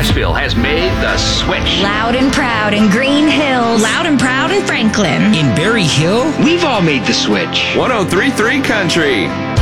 Nashville has made the switch. Loud and proud in Green Hills. Loud and proud in Franklin. In Berry Hill? We've all made the switch. 103.3 Country.